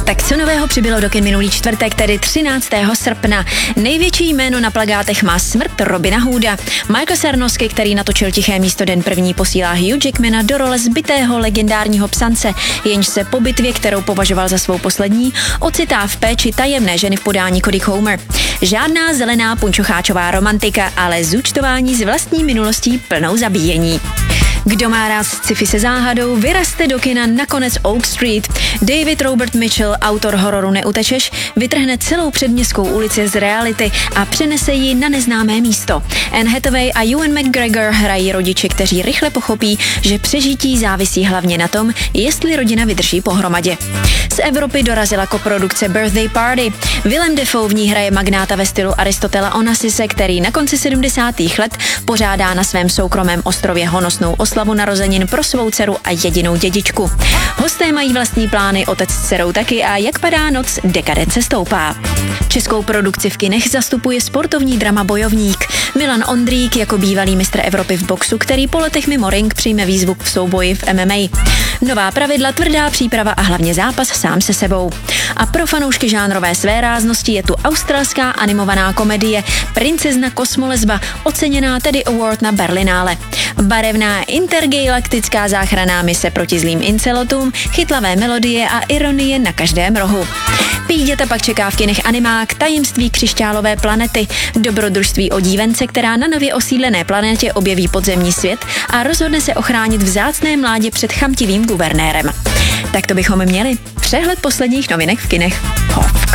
Tak co nového přibylo do kin minulý čtvrtek, tedy 13. srpna? Největší jméno na plakátech má smrt Robina Hooda. Michael Sarnowski, který natočil Tiché místo den první, posílá Hugh Jackmana do role zbitého legendárního psance, jenž se po bitvě, kterou považoval za svou poslední, ocitá v péči tajemné ženy v podání Cody Homer. Žádná zelená punčocháčová romantika, ale zúčtování s vlastní minulostí plnou zabíjení. Kdo má rád sci-fi se záhadou, vyraste do kina nakonec Oak Street. David Robert Mitchell, autor hororu Neutečeš, vytrhne celou předměstskou ulici z reality a přenese ji na neznámé místo. Anne Hathaway a Ewan McGregor hrají rodiče, kteří rychle pochopí, že přežití závisí hlavně na tom, jestli rodina vydrží pohromadě. Z Evropy dorazila koprodukce Birthday Party. Willem Dafoe v ní hraje magnáta ve stylu Aristotela Onassise, který na konci 70. let pořádá na svém soukromém ostrově honosnou oslavu narozenin pro svou dceru a jedinou dědičku. Hosté mají vlastní plány, otec s dcerou taky a jak padá noc, dekadence stoupá. Českou produkci v kinech zastupuje sportovní drama Bojovník. Milan Ondrík jako bývalý mistr Evropy v boxu, který po letech mimo ring přijme výzvu v souboji v MMA. Nová pravidla, tvrdá příprava a hlavně zápas sám se sebou. A pro fanoušky žánrové svéráznosti je tu australská animovaná komedie Princezna kosmolesba, oceněná tedy award na Berlinále. Barevná intergalaktická záchranná mise proti zlým incelotům, chytlavé melodie a ironie na každém rohu. Píděta pak čeká v kinech animák Tajemství křišťálové planety, dobrodružství o dívence, která na nově osídlené planetě objeví podzemní svět a rozhodne se ochránit vzácné mládě před chamtivým guvernérem. Tak to bychom měli. Přehled posledních novinek v kinech. Hovka.